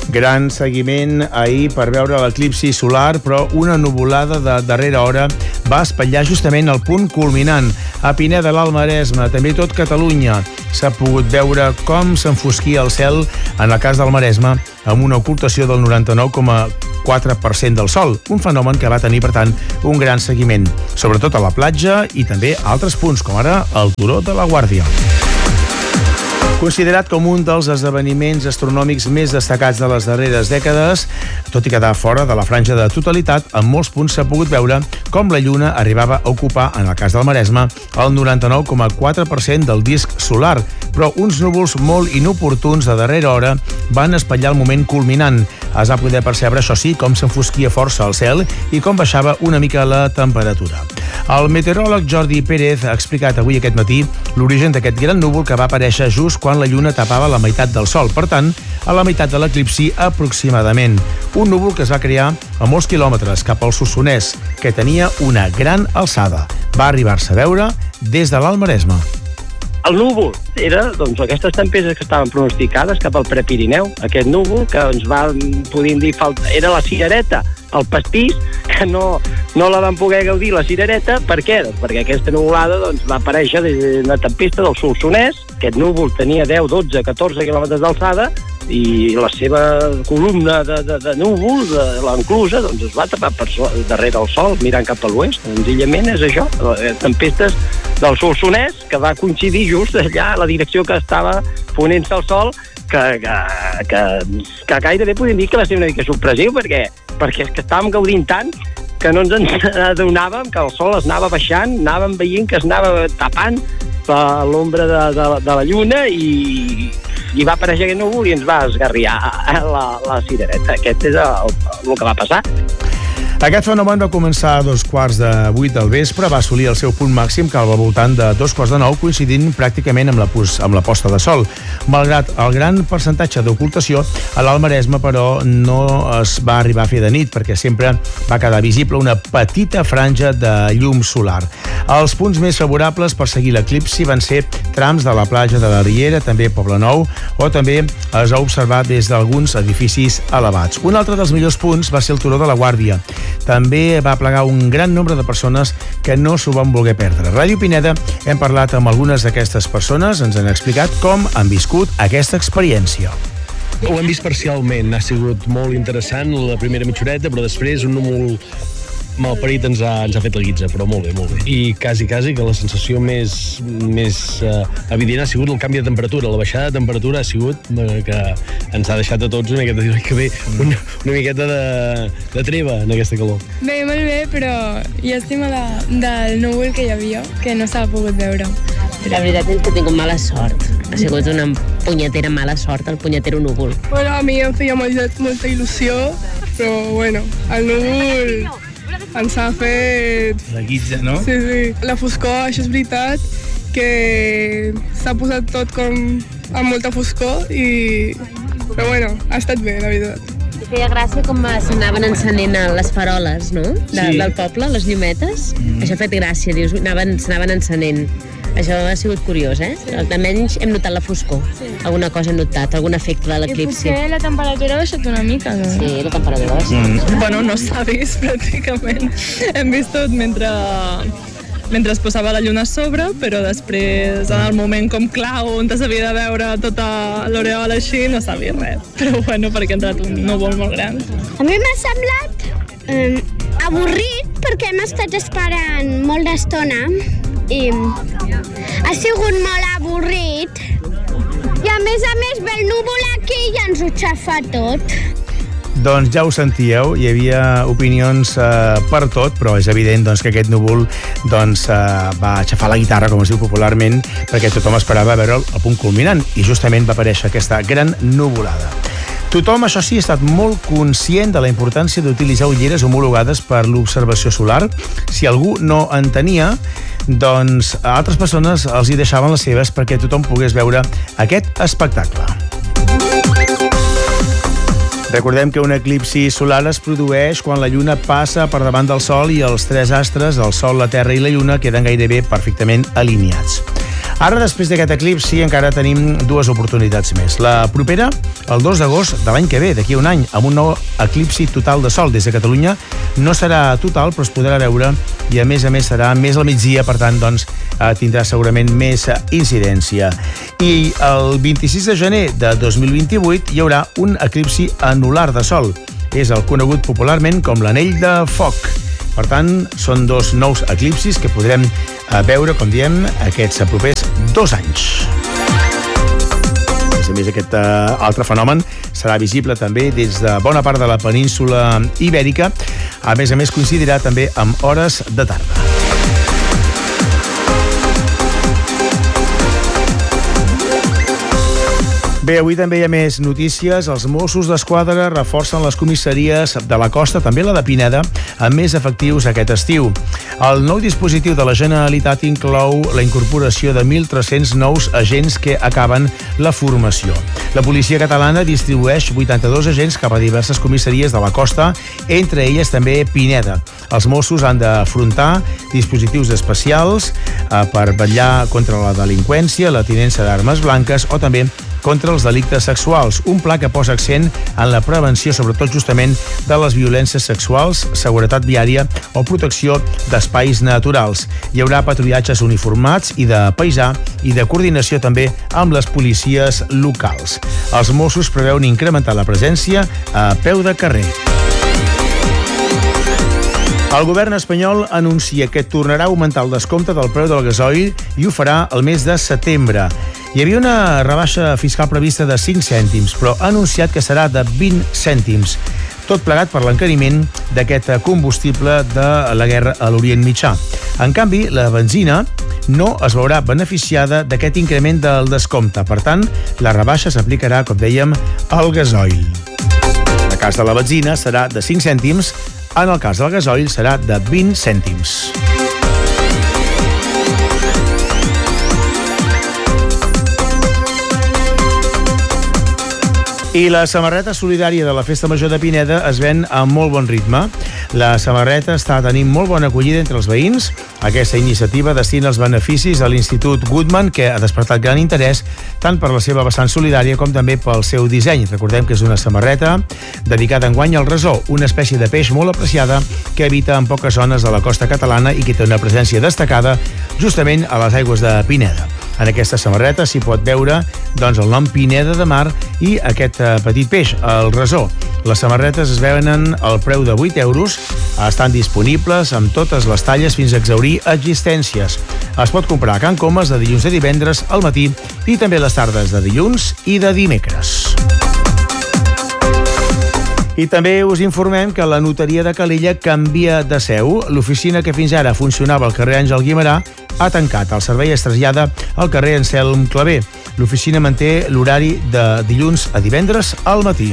Gran seguiment ahir per veure l'eclipsi solar, però una nuvolada de darrera hora va espatllar justament el punt culminant. A Pineda, l'Alt Maresme, també tot Catalunya, s'ha pogut veure com s'enfosquia el cel, en el cas del Maresme, amb una ocultació del 99,4% del sol, un fenomen que va tenir, per tant, un gran seguiment, sobretot a la platja i també a altres punts, com ara el Turó de la Guàrdia. Considerat com un dels esdeveniments astronòmics més destacats de les darreres dècades, tot i quedar fora de la franja de totalitat, en molts punts s'ha pogut veure com la Lluna arribava a ocupar, en el cas del Maresme, el 99,4% del disc solar, però uns núvols molt inoportuns de darrera hora van espatllar el moment culminant. Es va poder percebre, això sí, com s'enfosquia força el cel i com baixava una mica la temperatura. El meteoròleg Jordi Pérez ha explicat avui aquest matí l'origen d'aquest gran núvol que va aparèixer just quan la Lluna tapava la meitat del sol, per tant, a la meitat de l'eclipsi aproximadament. Un núvol que es va crear a molts quilòmetres cap al Solsonès, que tenia una gran alçada. Va arribar-se a veure des de l'Alt Maresme. El núvol era aquestes tempestes que estaven pronosticades cap al Prepirineu. Aquest núvol que ens va, podríem dir, era la cirereta, el pastís, que no la van poder gaudir, la cirereta. Per què? Perquè aquesta nuvolada va aparèixer des d'una tempesta del Solsonès. Aquest núvol tenia 10, 12, 14 quilòmetres d'alçada i la seva columna de núvol, de l'enclusa, es va tapar per darrere el sol, mirant cap a l'oest. Senzillament és això, tempestes del Solsonès, que va coincidir just allà, a la direcció que estava ponent-se el sol, que gairebé podem dir que va ser una mica sorpresiu, perquè és que estàvem gaudint tant que no ens adonàvem que el sol es anava baixant, anàvem veient que es anava tapant per l'ombra de la Lluna i va aparèixer aquest núvol i ens va esgarriar la cirereta. Aquest és el que va passar. Aquest fenomen va començar a 7:45 del vespre, va assolir el seu punt màxim que al voltant de 8:45, coincidint pràcticament amb la posta de sol. Malgrat el gran percentatge d'ocultació, a l'Alt Maresme, però, no es va arribar a fer de nit, perquè sempre va quedar visible una petita franja de llum solar. Els punts més favorables per seguir l'eclipsi van ser trams de la platja de la Riera, també Poblenou, o també es va observar des d'alguns edificis elevats. Un altre dels millors punts va ser el Turó de la Guàrdia. També va plegar un gran nombre de persones que no s'ho van voler perdre. A Ràdio Pineda hem parlat amb algunes d'aquestes persones, ens han explicat com han viscut aquesta experiència. Ho hem vist parcialment, ha sigut molt interessant la primera mitjoreta, però després un núvol malparit ens ha fet la guitza, però molt bé, molt bé. I quasi que la sensació més evident ha sigut el canvi de temperatura. La baixada de temperatura ha sigut que ens ha deixat a tots una miqueta de treva en aquesta calor. Bé, molt bé, però llàstima del núvol que hi havia, que no s'ha pogut veure. La veritat és que he tingut mala sort. Ha sigut una punyetera mala sort, el punyetero núvol. Bueno, a mi em feia molta il·lusió, però bueno, el núvol ens ha fet... La guitza, no? Sí. La foscor, això és veritat, que s'ha posat tot com amb molta foscor però bueno, ha estat bé, la veritat. Feia gràcia com s'anaven encenent les faroles, no? Del poble, les llumetes. Això ha fet gràcia, dius, s'anaven encenent. Això ha sigut curiós, eh? Almenys hem notat la foscor. Alguna cosa hem notat, algun efecte de l'eclipsi. I potser la temperatura ha baixat una mica, no? Sí, la temperatura ha baixat. Bueno, no s'ha vist pràcticament. Hem vist tot mentre es posava la lluna a sobre, però després, en el moment com clau, on s'havia de veure tota l'oreola així, no s'ha vist res. Però bueno, perquè ha entrat un núvol molt gran. A mi m'ha semblat avorrit, perquè hem estat esperant molt d'estona i ha sigut molt avorrit. I a més ve el núvol aquí i ens ho xafa tot. Doncs ja ho sentíeu, hi havia opinions per tot, però és evident que aquest núvol va aixafar la guitarra, com es diu popularment, perquè tothom esperava veure el punt culminant i justament va aparèixer aquesta gran nuvolada. Tothom, això sí, ha estat molt conscient de la importància d'utilitzar ulleres homologades per l'observació solar. Si algú no en tenia, doncs a altres persones els hi deixaven les seves perquè tothom pogués veure aquest espectacle. Recordem que un eclipsi solar es produeix quan la Lluna passa per davant del Sol i els tres astres, el Sol, la Terra i la Lluna, queden gairebé perfectament alineats. Ara, després d'aquest eclipsi, encara tenim dues oportunitats més. La propera, el 2 d'agost de l'any que ve, d'aquí un any, amb un nou eclipsi total de sol des de Catalunya. No serà total, però es podrà veure i, a més serà més al migdia, per tant, doncs, tindrà segurament més incidència. I el 26 de gener de 2028 hi haurà un eclipsi anular de sol. És el conegut popularment com l'anell de foc. Per tant, són dos nous eclipsis que podrem veure, com diem, aquests propers 2 anys. A més, aquest altre fenomen serà visible també des de bona part de la península ibèrica. A més, coincidirà també amb hores de tarda. Bé, avui també hi ha més notícies. Els Mossos d'Esquadra reforcen les comissaries de la Costa, també la de Pineda, amb més efectius aquest estiu. El nou dispositiu de la Generalitat inclou la incorporació de 1.300 nous agents que acaben la formació. La policia catalana distribueix 82 agents cap a diverses comissaries de la Costa, entre elles també Pineda. Els Mossos han d'afrontar dispositius especials per vetllar contra la delinqüència, la tinença d'armes blanques o també contra els delictes sexuals, un pla que posa accent en la prevenció, sobretot justament de les violències sexuals, seguretat viària o protecció d'espais naturals. Hi haurà patrullatges uniformats i de paisà i de coordinació també amb les policies locals. Els Mossos preveuen incrementar la presència a peu de carrer. El govern espanyol anuncia que tornarà a augmentar el descompte del preu del gasoil i ho farà el mes de setembre. Hi havia una rebaixa fiscal prevista de 5 cèntims, però ha anunciat que serà de 20 cèntims. Tot plegat per l'encariment d'aquest combustible de la guerra a l'Orient Mitjà. En canvi, la benzina no es veurà beneficiada d'aquest increment del descompte. Per tant, la rebaixa s'aplicarà, com dèiem, al gasoil. En el cas de la benzina serà de 5 cèntims, en el cas del gasoil serà de 20 cèntims. I la samarreta solidària de la Festa Major de Pineda es ven a molt bon ritme. La samarreta està tenint molt bona acollida entre els veïns. Aquesta iniciativa destina els beneficis a l'Institut Goodman, que ha despertat gran interès tant per la seva vessant solidària com també pel seu disseny. Recordem que és una samarreta dedicada enguany al resó, una espècie de peix molt apreciada que habita en poques zones de la costa catalana i que té una presència destacada justament a les aigües de Pineda. En aquesta samarreta s'hi pot veure el nom Pineda de Mar i aquest petit peix, el resó. Les samarretes es venen al preu de 8 euros, estan disponibles amb totes les talles fins a exhaurir existències. Es pot comprar a Can Comas de dilluns a divendres al matí i també les tardes de dilluns i de dimecres. I també us informem que la notaria de Calella canvia de seu. L'oficina que fins ara funcionava al carrer Àngel Guimerà ha tancat. El servei es trasllada al carrer Anselm Clavé. L'oficina manté l'horari de dilluns a divendres al matí.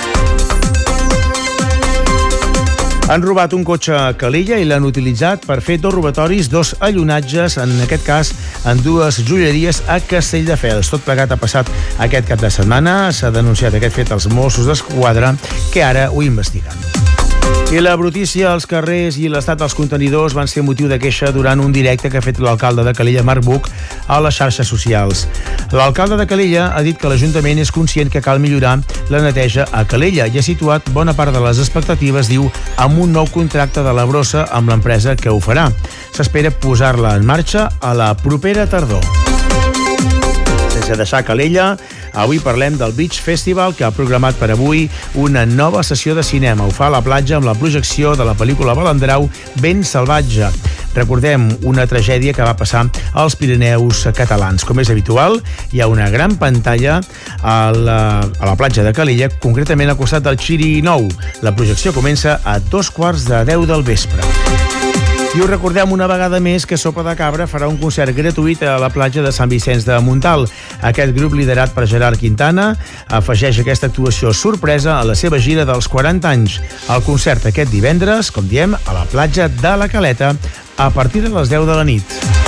Han robat un cotxe a Calella i l'han utilitzat per fer 2 robatoris, 2 allonatges, en aquest cas en 2 joieries a Castelldefels. Tot plegat ha passat aquest cap de setmana. S'ha denunciat aquest fet als Mossos d'Esquadra, que ara ho investiguen. I la brutícia als carrers i l'estat dels contenidors van ser motiu de queixa durant un directe que ha fet l'alcalde de Calella, Marc Buch, a les xarxes socials. L'alcalde de Calella ha dit que l'Ajuntament és conscient que cal millorar la neteja a Calella i ha situat bona part de les expectatives, diu, amb un nou contracte de la brossa amb l'empresa que ho farà. S'espera posar-la en marxa a la propera tardor. Sense deixar Calella, avui parlem del Beach Festival, que ha programat per avui una nova sessió de cinema. Ho fa a la platja amb la projecció de la pel·lícula Balandrau, Vent salvatge. Recordem una tragèdia que va passar als Pirineus catalans. Com és habitual, hi ha una gran pantalla a la platja de Calella, concretament al costat del Xiri Nou. La projecció comença a 2:15 del vespre. I us recordem una vegada més que Sopa de Cabra farà un concert gratuït a la platja de Sant Vicenç de Montalt. Aquest grup, liderat per Gerard Quintana, afegeix aquesta actuació sorpresa a la seva gira dels 40 anys. El concert aquest divendres, com diem, a la platja de la Caleta, a partir de les 10 de la nit.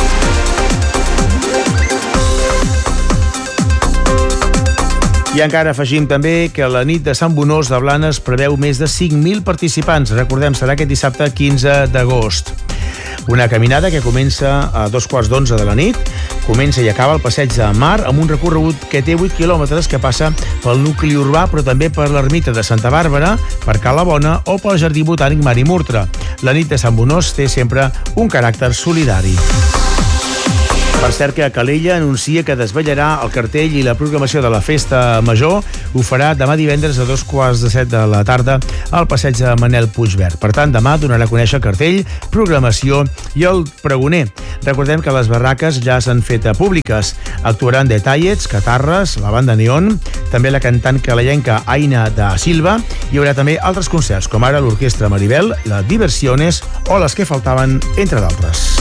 I encara afegim també que la nit de Sant Bonós de Blanes preveu més de 5.000 participants. Recordem, serà aquest dissabte 15 d'agost. Una caminada que comença a 2:15 de la nit, comença i acaba al Passeig de Mar, amb un recorregut que té 8 quilòmetres que passa pel nucli urbà, però també per l'ermita de Santa Bàrbara, per Cala Bona o pel Jardí Botànic Mari Murtra. La nit de Sant Bonós té sempre un caràcter solidari. Per cert, que Calella anuncia que desvetllarà el cartell i la programació de la Festa Major. Ho farà demà divendres a 2:15 de la tarda al Passeig de Manel Puigverd. Per tant, demà donarà a conèixer el cartell, programació i el pregoner. Recordem que les barraques ja s'han fet públiques. Actuaran Detallets, Catarres, la banda Neon, també la cantant calellenca Aina da Silva. Hi haurà també altres concerts, com ara l'Orquestra Maribel, la Diversiones o les que faltaven, entre d'altres.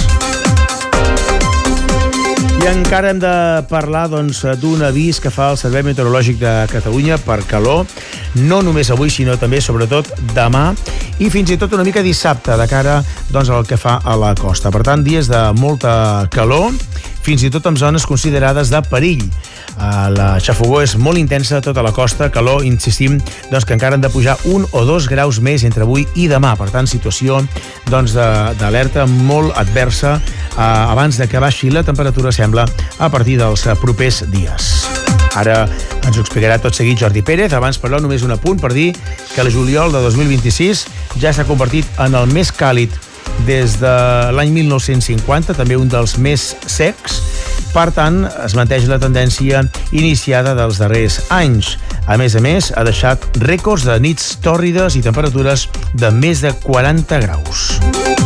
I encara hem de parlar d'un avís que fa el Servei Meteorològic de Catalunya per calor, no només avui, sinó també, sobretot, demà i fins i tot una mica dissabte, de cara al que fa a la costa. Per tant, dies de molta calor, fins i tot en zones considerades de perill. La xafogor és molt intensa a tota la costa, calor, insistim, que encara han de pujar 1 o 2 graus més entre avui i demà. Per tant, situació d'alerta molt adversa abans de que baixi la temperatura, sembla, a partir dels propers dies. Ara ens ho explicarà tot seguit Jordi Pérez. Abans, però, només un apunt per dir que el juliol de 2026 ja s'ha convertit en el més càlid des de l'any 1950, també un dels més secs. Per tant, es manté la tendència iniciada dels darrers anys. A més, ha deixat rècords de nits tòrrides i temperatures de més de 40 graus.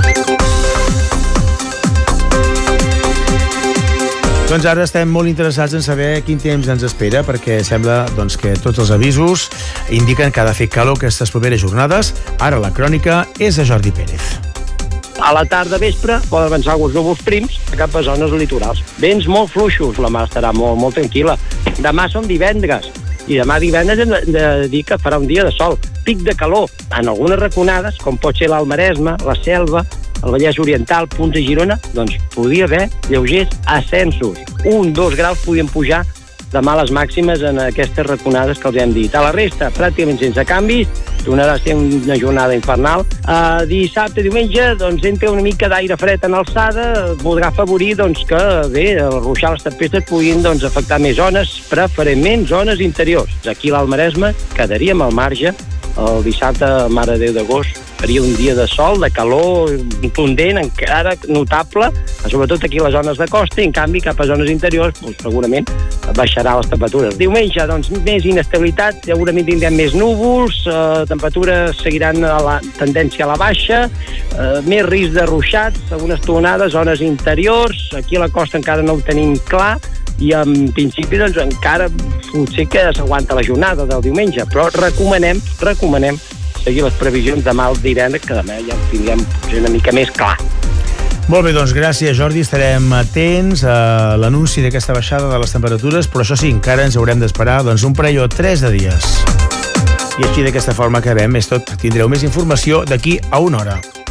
Doncs ara estem molt interessats en saber quin temps ens espera, perquè sembla que tots els avisos indiquen que ha de fer calor aquestes properes jornades. Ara la crònica és de Jordi Pérez. A la tarda vespre poden avançar alguns núvols prims cap a zones litorals. Vents molt fluixos, la mar estarà molt tranquil·la. Demà som divendres, i demà divendres hem de dir que farà un dia de sol. Pic de calor en algunes raconades, com pot ser l'Alt Maresme, la Selva, el Vallès Oriental, Punts i Girona, doncs podria haver lleugers ascensos. 1-2 graus podien pujar demà les màximes en aquestes raconades que els hem dit. A la resta, pràcticament sense canvis, tornarà a ser una jornada infernal. Dissabte, diumenge, entra una mica d'aire fred en alçada, podrà afavorir que, el ruixar, les tempestes puguin afectar més zones, preferentment zones interiors. Aquí a l'Alt Maresme quedaríem al marge. El dissabte, Mare de Déu d'agost, faria un dia de sol, de calor contundent, encara notable, sobretot aquí a les zones de costa, i en canvi cap a zones interiors segurament baixarà les temperatures. Diumenge, més inestabilitat, segurament tindrem més núvols, temperatures seguiran a la tendència a la baixa, més risc de ruixats, algunes tonades, zones interiors, aquí a la costa encara no ho tenim clar, i en principi encara potser que s'aguanta la jornada del diumenge, però recomanem seguir les previsions demà al divendres, que demà ja ho tindrem una mica més clar. Molt bé, gràcies, Jordi. Estarem atents a l'anunci d'aquesta baixada de les temperatures, però això sí, encara ens haurem d'esperar un parell o 3 de dies. I així, d'aquesta forma acabem. És tot. Tindreu més informació d'aquí a 1 hora.